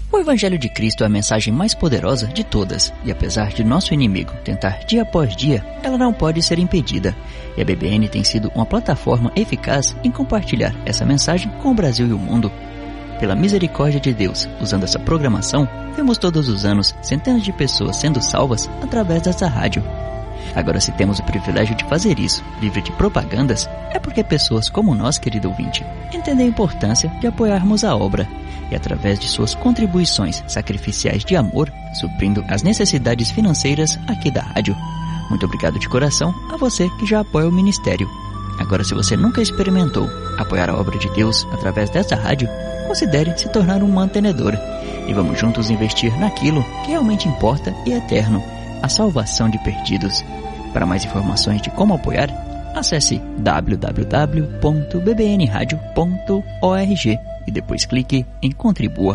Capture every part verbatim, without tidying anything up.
O Evangelho de Cristo é a mensagem mais poderosa de todas, e apesar de nosso inimigo tentar dia após dia, ela não pode ser impedida. E a B B N tem sido uma plataforma eficaz em compartilhar essa mensagem com o Brasil e o mundo. Pela misericórdia de Deus, usando essa programação, vemos todos os anos centenas de pessoas sendo salvas através dessa rádio. Agora, se temos o privilégio de fazer isso, livre de propagandas, é porque pessoas como nós, querido ouvinte, entendem a importância de apoiarmos a obra e, através de suas contribuições sacrificiais de amor, suprindo as necessidades financeiras aqui da rádio. Muito obrigado de coração a você que já apoia o ministério. Agora, se você nunca experimentou apoiar a obra de Deus através dessa rádio, considere se tornar um mantenedor e vamos juntos investir naquilo que realmente importa e é eterno, a salvação de perdidos. Para mais informações de como apoiar, acesse w w w ponto b b n radio ponto org e depois clique em Contribua.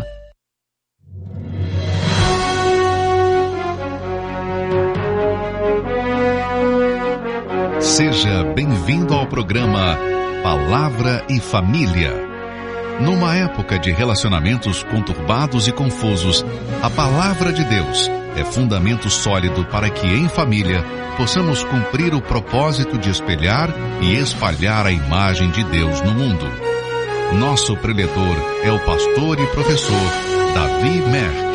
Seja bem-vindo ao programa Palavra e Família. Numa época de relacionamentos conturbados e confusos, a Palavra de Deus é fundamento sólido para que, em família, possamos cumprir o propósito de espelhar e espalhar a imagem de Deus no mundo. Nosso preletor é o pastor e professor Davi Merck.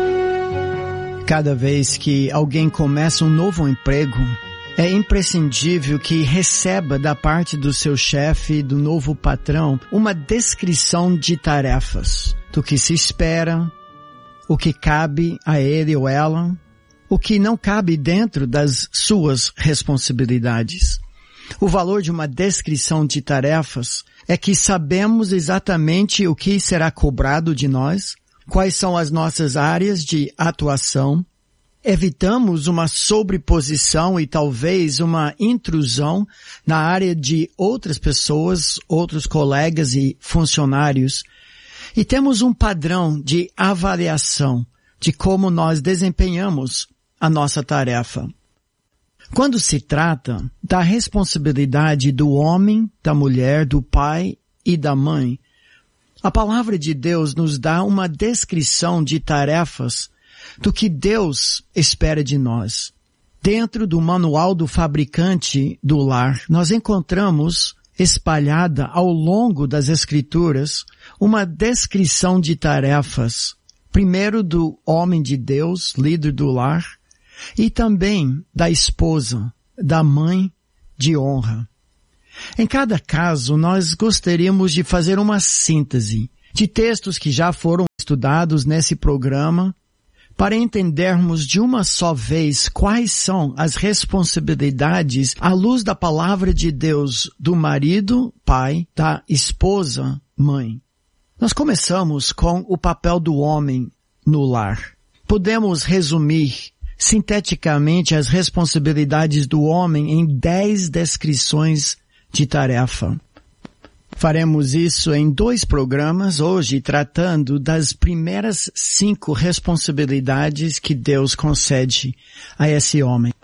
Cada vez que alguém começa um novo emprego, é imprescindível que receba da parte do seu chefe, do novo patrão, uma descrição de tarefas, do que se espera, o que cabe a ele ou ela, o que não cabe dentro das suas responsabilidades. O valor de uma descrição de tarefas é que sabemos exatamente o que será cobrado de nós, quais são as nossas áreas de atuação, evitamos uma sobreposição e talvez uma intrusão na área de outras pessoas, outros colegas e funcionários. E temos um padrão de avaliação de como nós desempenhamos a nossa tarefa. Quando se trata da responsabilidade do homem, da mulher, do pai e da mãe, a palavra de Deus nos dá uma descrição de tarefas do que Deus espera de nós. Dentro do manual do fabricante do lar, nós encontramos espalhada ao longo das Escrituras uma descrição de tarefas, primeiro do homem de Deus, líder do lar, e também da esposa, da mãe de honra. Em cada caso, nós gostaríamos de fazer uma síntese de textos que já foram estudados nesse programa, para entendermos de uma só vez quais são as responsabilidades à luz da palavra de Deus do marido, pai, da esposa, mãe. Nós começamos com o papel do homem no lar. Podemos resumir sinteticamente as responsabilidades do homem em dez descrições de tarefa. Faremos isso em dois programas hoje, tratando das primeiras cinco responsabilidades que Deus concede a esse homem.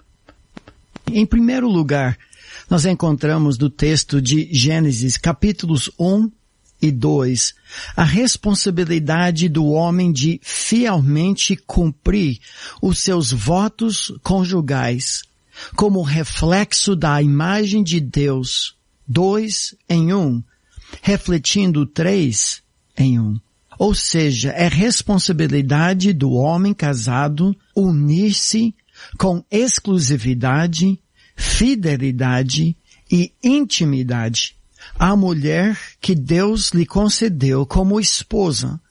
Em primeiro lugar, nós encontramos no texto de Gênesis, capítulos um e dois, a responsabilidade do homem de fielmente cumprir os seus votos conjugais, como reflexo da imagem de Deus, dois em um, refletindo três em um. Ou seja, é responsabilidade do homem casado unir-se com exclusividade, fidelidade e intimidade à mulher que Deus lhe concedeu como esposa.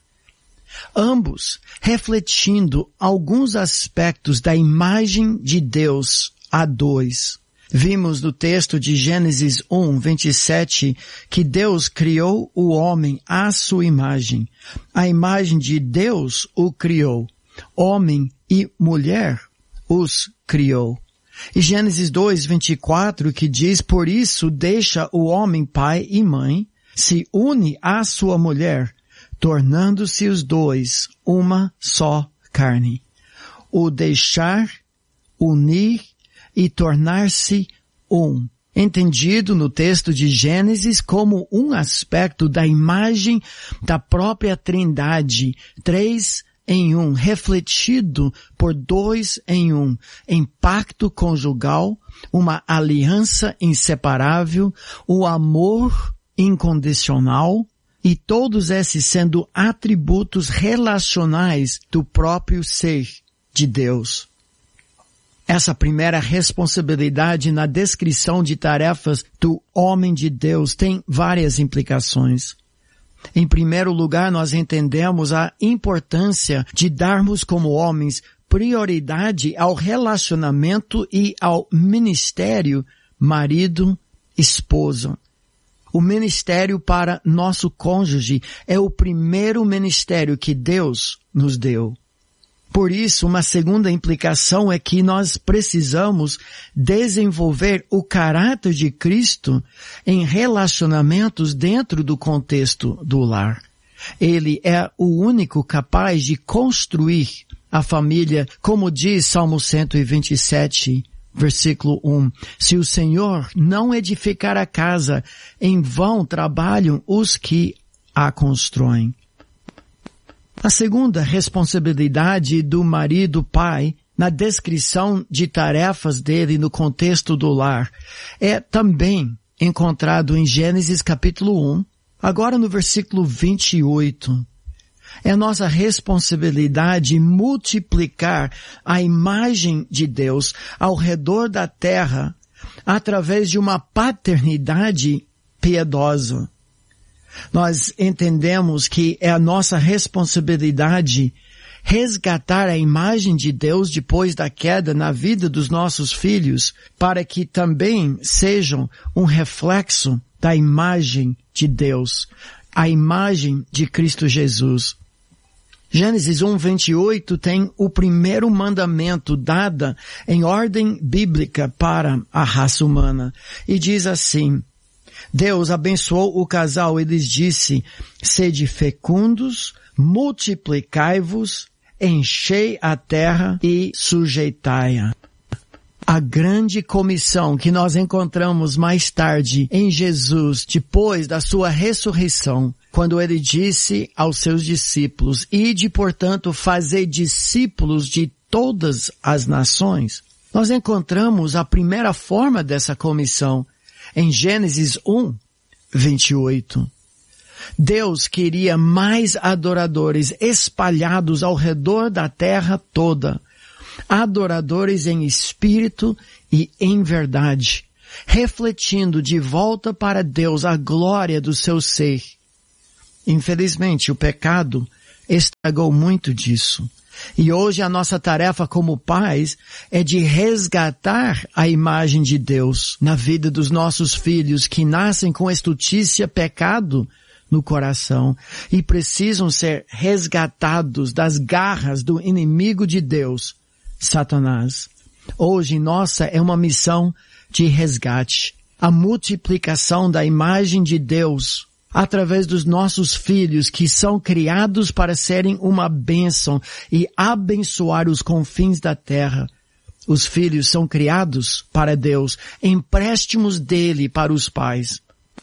Ambos refletindo alguns aspectos da imagem de Deus a dois. Vimos no texto de Gênesis um, vinte e sete, que Deus criou o homem à sua imagem. A imagem de Deus o criou. Homem e mulher os criou. E Gênesis dois, vinte e quatro, que diz, por isso deixa o homem pai e mãe, se une à sua mulher, tornando-se os dois uma só carne. O deixar, unir e tornar-se um. Entendido no texto de Gênesis como um aspecto da imagem da própria Trindade, três em um, refletido por dois em um, em pacto conjugal, uma aliança inseparável, o amor incondicional, e todos esses sendo atributos relacionais do próprio ser de Deus. Essa primeira responsabilidade na descrição de tarefas do homem de Deus tem várias implicações. Em primeiro lugar, nós entendemos a importância de darmos como homens prioridade ao relacionamento e ao ministério marido-esposa. O ministério para nosso cônjuge é o primeiro ministério que Deus nos deu. Por isso, uma segunda implicação é que nós precisamos desenvolver o caráter de Cristo em relacionamentos dentro do contexto do lar. Ele é o único capaz de construir a família, como diz Salmo cento e vinte e sete, versículo um. Se o Senhor não edificar a casa, em vão trabalham os que a constroem. A segunda responsabilidade do marido pai, na descrição de tarefas dele no contexto do lar, é também encontrado em Gênesis capítulo um, agora no versículo vinte e oito. É nossa responsabilidade multiplicar a imagem de Deus ao redor da terra através de uma paternidade piedosa. Nós entendemos que é a nossa responsabilidade resgatar a imagem de Deus depois da queda na vida dos nossos filhos, para que também sejam um reflexo da imagem de Deus, a imagem de Cristo Jesus. Gênesis um, vinte e oito tem o primeiro mandamento dado em ordem bíblica para a raça humana. E diz assim: Deus abençoou o casal e lhes disse: sede fecundos, multiplicai-vos, enchei a terra e sujeitai-a. A grande comissão que nós encontramos mais tarde em Jesus, depois da sua ressurreição, quando ele disse aos seus discípulos: ide, portanto, fazei discípulos de todas as nações, nós encontramos a primeira forma dessa comissão em Gênesis um, vinte e oito. Deus queria mais adoradores espalhados ao redor da terra toda, adoradores em espírito e em verdade, refletindo de volta para Deus a glória do seu ser. Infelizmente, o pecado estragou muito disso. E hoje a nossa tarefa como pais é de resgatar a imagem de Deus na vida dos nossos filhos que nascem com estutícia, pecado no coração e precisam ser resgatados das garras do inimigo de Deus, Satanás. Hoje nossa é uma missão de resgate, a multiplicação da imagem de Deus através dos nossos filhos que são criados para serem uma bênção e abençoar os confins da terra. Os filhos são criados para Deus, empréstimos dele para os pais.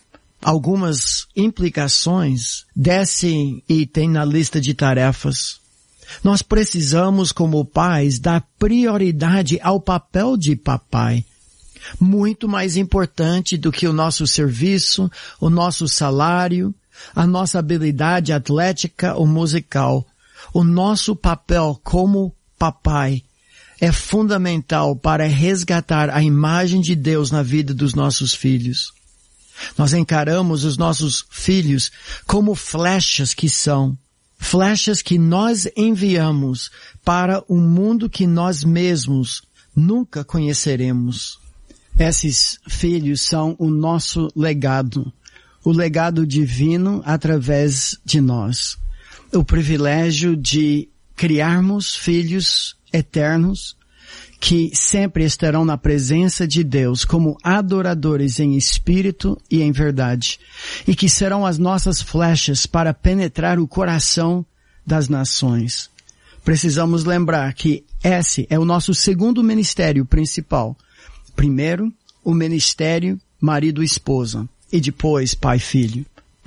Algumas implicações descem e tem na lista de tarefas. Nós precisamos, como pais, dar prioridade ao papel de papai. Muito mais importante do que o nosso serviço, o nosso salário, a nossa habilidade atlética ou musical. O nosso papel como papai é fundamental para resgatar a imagem de Deus na vida dos nossos filhos. Nós encaramos os nossos filhos como flechas que são, flechas que nós enviamos para um mundo que nós mesmos nunca conheceremos. Esses filhos são o nosso legado, o legado divino através de nós. O privilégio de criarmos filhos eternos que sempre estarão na presença de Deus como adoradores em espírito e em verdade, e que serão as nossas flechas para penetrar o coração das nações. Precisamos lembrar que esse é o nosso segundo ministério principal. Primeiro, o ministério marido e esposa, e depois pai e filho.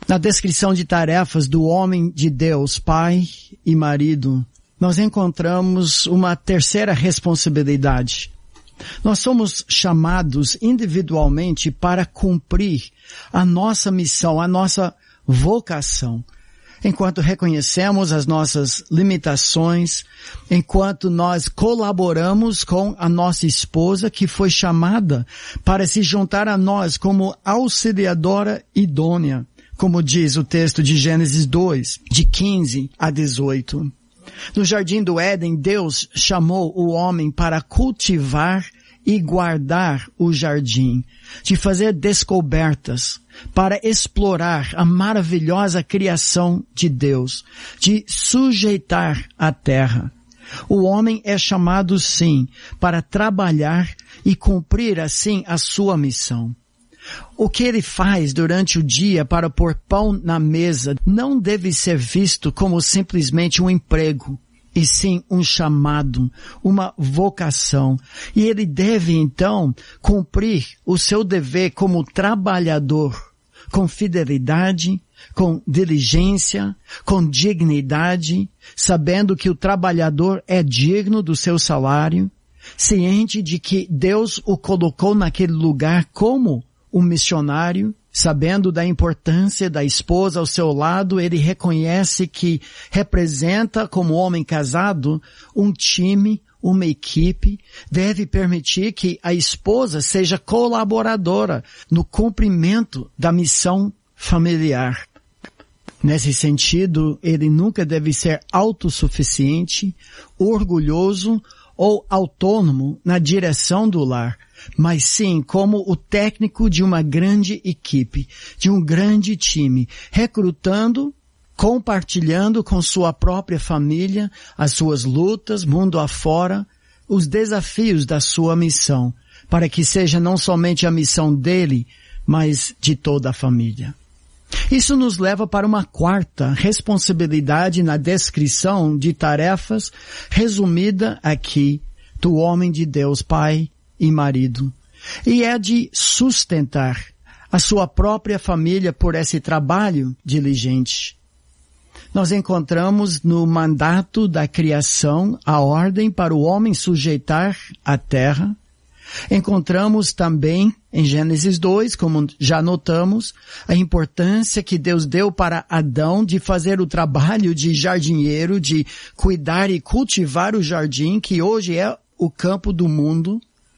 Na descrição de tarefas do homem de Deus, pai e marido, nós encontramos uma terceira responsabilidade. Nós somos chamados individualmente para cumprir a nossa missão, a nossa vocação. Enquanto reconhecemos as nossas limitações, enquanto nós colaboramos com a nossa esposa que foi chamada para se juntar a nós como auxiliadora idônea, como diz o texto de Gênesis dois, de quinze a dezoito. No Jardim do Éden, Deus chamou o homem para cultivar e guardar o jardim, de fazer descobertas, para explorar a maravilhosa criação de Deus, de sujeitar a terra. O homem é chamado, sim, para trabalhar e cumprir, assim, a sua missão. O que ele faz durante o dia para pôr pão na mesa não deve ser visto como simplesmente um emprego, e sim um chamado, uma vocação. E ele deve, então, cumprir o seu dever como trabalhador, com fidelidade, com diligência, com dignidade, sabendo que o trabalhador é digno do seu salário, ciente de que Deus o colocou naquele lugar como um missionário, sabendo da importância da esposa ao seu lado, ele reconhece que representa, como homem casado, um time, uma equipe, deve permitir que a esposa seja colaboradora no cumprimento da missão familiar. Nesse sentido, ele nunca deve ser autossuficiente, orgulhoso ou autônomo na direção do lar, mas sim como o técnico de uma grande equipe, de um grande time, recrutando, compartilhando com sua própria família as suas lutas, mundo afora, os desafios da sua missão, para que seja não somente a missão dele, mas de toda a família. Isso nos leva para uma quarta responsabilidade na descrição de tarefas, resumida aqui, do homem de Deus, pai e marido, e é de sustentar a sua própria família por esse trabalho diligente. Nós encontramos no mandato da criação a ordem para o homem sujeitar a terra. Encontramos também em Gênesis dois, como já notamos, a importância que Deus deu para Adão de fazer o trabalho de jardineiro, de cuidar e cultivar o jardim, que hoje é o campo do mundo.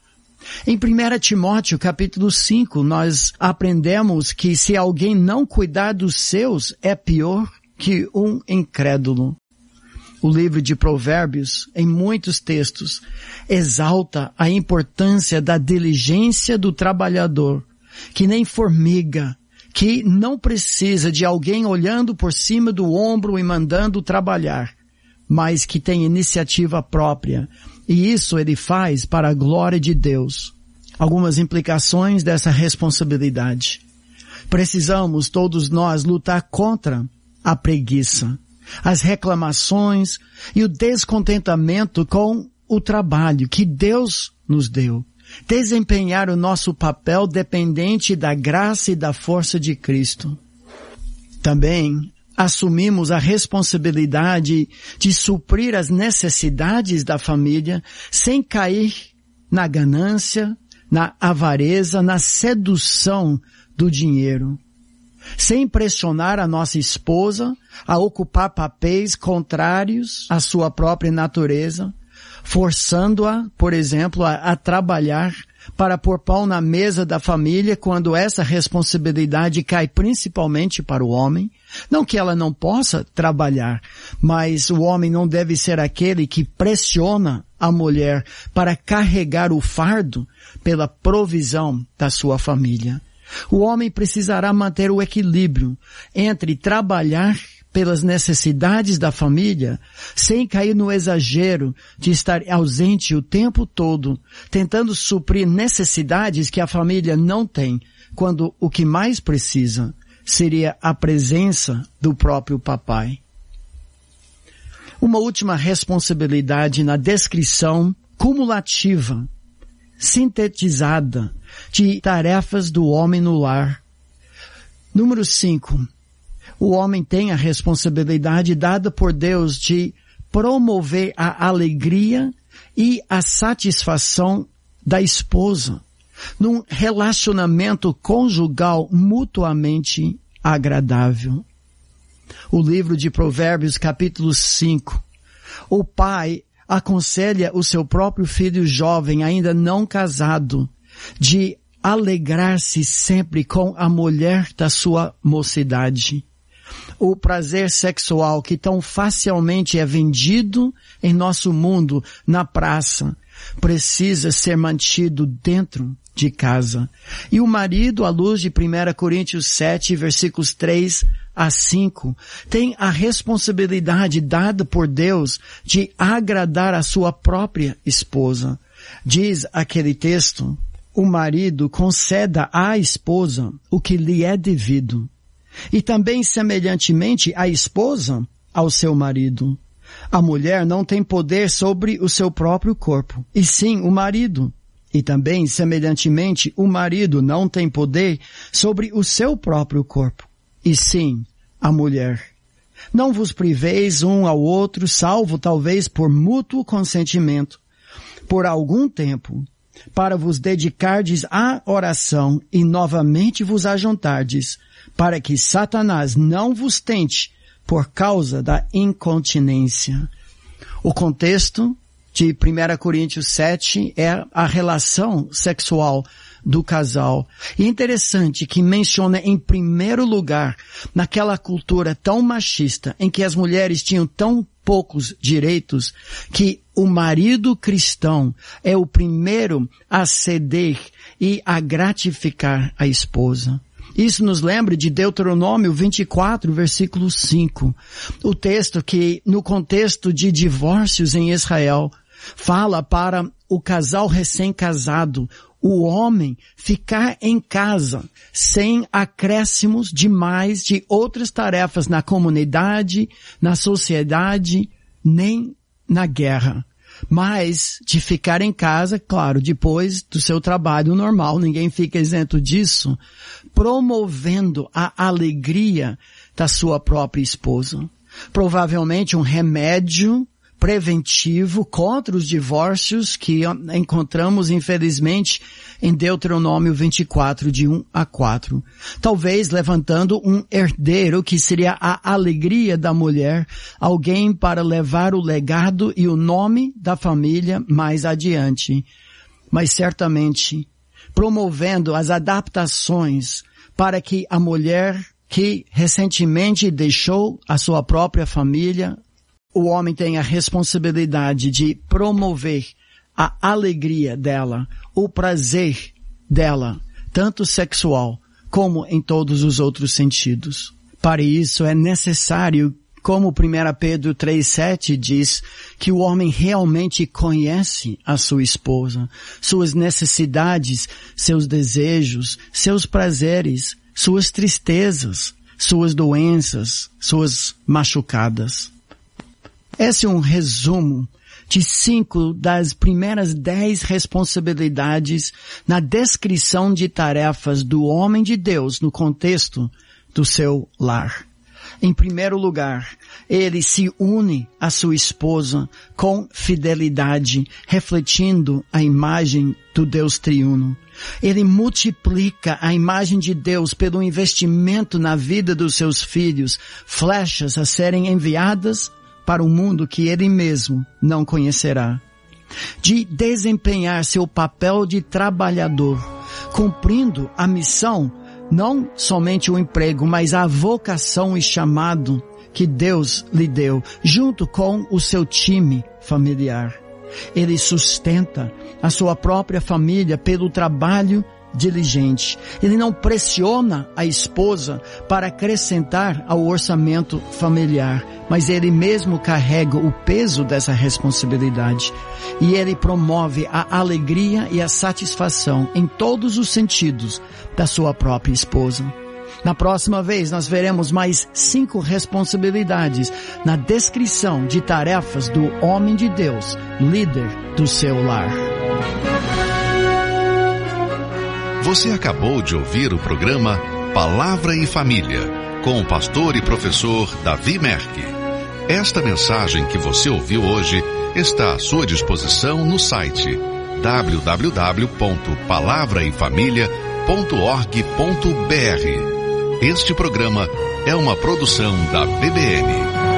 Em primeiro Timóteo, capítulo cinco, nós aprendemos que se alguém não cuidar dos seus, é pior que um incrédulo. O livro de Provérbios, em muitos textos, exalta a importância da diligência do trabalhador, que nem formiga, que não precisa de alguém olhando por cima do ombro e mandando trabalhar, mas que tem iniciativa própria. E isso ele faz para a glória de Deus. Algumas implicações dessa responsabilidade. Precisamos, todos nós, lutar contra a preguiça, as reclamações e o descontentamento com o trabalho que Deus nos deu. Desempenhar o nosso papel dependente da graça e da força de Cristo. Também assumimos a responsabilidade de suprir as necessidades da família sem cair na ganância, na avareza, na sedução do dinheiro. Sem pressionar a nossa esposa a ocupar papéis contrários à sua própria natureza, forçando-a, por exemplo, a, a trabalhar para pôr pão na mesa da família quando essa responsabilidade cai principalmente para o homem. Não que ela não possa trabalhar, mas o homem não deve ser aquele que pressiona a mulher para carregar o fardo pela provisão da sua família. O homem precisará manter o equilíbrio entre trabalhar pelas necessidades da família, sem cair no exagero de estar ausente o tempo todo, tentando suprir necessidades que a família não tem, quando o que mais precisa seria a presença do próprio papai. Uma última responsabilidade na descrição cumulativa, sintetizada, de tarefas do homem no lar. Número cinco. O homem tem a responsabilidade dada por Deus de promover a alegria e a satisfação da esposa num relacionamento conjugal mutuamente agradável. O livro de Provérbios, capítulo cinco. O pai aconselha o seu próprio filho jovem, ainda não casado, de alegrar-se sempre com a mulher da sua mocidade. O prazer sexual que tão facilmente é vendido em nosso mundo na praça precisa ser mantido dentro de casa. E o marido, à luz de primeira Coríntios sete, versículos três a cinco, tem a responsabilidade dada por Deus de agradar a sua própria esposa. Diz aquele texto: o marido conceda à esposa o que lhe é devido. E também, semelhantemente, a esposa ao seu marido. A mulher não tem poder sobre o seu próprio corpo, e sim o marido. E também, semelhantemente, o marido não tem poder sobre o seu próprio corpo, e sim a mulher. Não vos priveis um ao outro, salvo talvez por mútuo consentimento, por algum tempo, para vos dedicardes à oração e novamente vos ajuntardes, para que Satanás não vos tente por causa da incontinência. O contexto de primeira Coríntios sete é a relação sexual do casal. E é interessante que menciona em primeiro lugar, naquela cultura tão machista, em que as mulheres tinham tão poucos direitos, que o marido cristão é o primeiro a ceder e a gratificar a esposa. Isso nos lembra de Deuteronômio vinte e quatro, versículo cinco. O texto que, no contexto de divórcios em Israel, fala para o casal recém-casado, o homem ficar em casa sem acréscimos demais de outras tarefas na comunidade, na sociedade, nem na guerra. Mas de ficar em casa, claro, depois do seu trabalho normal, ninguém fica isento disso, promovendo a alegria da sua própria esposa. Provavelmente um remédio preventivo contra os divórcios que encontramos, infelizmente, em Deuteronômio vinte e quatro, de um a quatro. Talvez levantando um herdeiro que seria a alegria da mulher, alguém para levar o legado e o nome da família mais adiante. Mas certamente promovendo as adaptações para que a mulher que recentemente deixou a sua própria família, o homem tem a responsabilidade de promover a alegria dela, o prazer dela, tanto sexual como em todos os outros sentidos. Para isso é necessário, como primeira Pedro três, sete diz, que o homem realmente conhece a sua esposa, suas necessidades, seus desejos, seus prazeres, suas tristezas, suas doenças, suas machucadas. Esse é um resumo de cinco das primeiras dez responsabilidades na descrição de tarefas do homem de Deus no contexto do seu lar. Em primeiro lugar, ele se une à sua esposa com fidelidade, refletindo a imagem do Deus triuno. Ele multiplica a imagem de Deus pelo investimento na vida dos seus filhos, flechas a serem enviadas para um mundo que ele mesmo não conhecerá. De desempenhar seu papel de trabalhador, cumprindo a missão, não somente o emprego, mas a vocação e chamado que Deus lhe deu, junto com o seu time familiar. Ele sustenta a sua própria família pelo trabalho diligente. Ele não pressiona a esposa para acrescentar ao orçamento familiar, mas ele mesmo carrega o peso dessa responsabilidade. E ele promove a alegria e a satisfação em todos os sentidos da sua própria esposa. Na próxima vez nós veremos mais cinco responsabilidades na descrição de tarefas do homem de Deus, líder do seu lar. Você acabou de ouvir o programa Palavra e Família, com o pastor e professor Davi Merck. Esta mensagem que você ouviu hoje está à sua disposição no site w w w ponto palavra e família ponto org ponto b r. Este programa é uma produção da B B N.